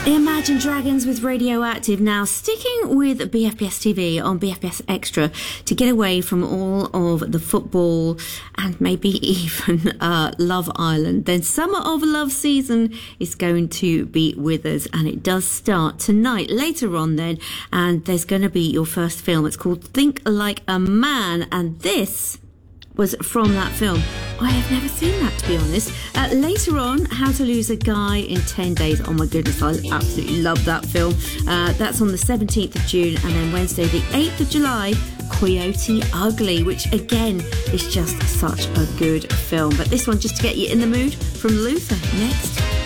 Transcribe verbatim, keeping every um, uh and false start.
Imagine Dragons with Radioactive. Now sticking with B F B S T V on B F B S Extra to get away from all of the football and maybe even uh, Love Island. Then Summer of Love season is going to be with us, and it does start tonight later on then, and there's going to be your first film. It's called Think Like a Man, and this was from that film. I have never seen that, to be honest. Uh, later on, How to Lose a Guy in ten days. Oh my goodness, I absolutely love that film. Uh, that's on the seventeenth of June, and then Wednesday the eighth of July, Coyote Ugly, which again is just such a good film. But this one, just to get you in the mood, from Luther next.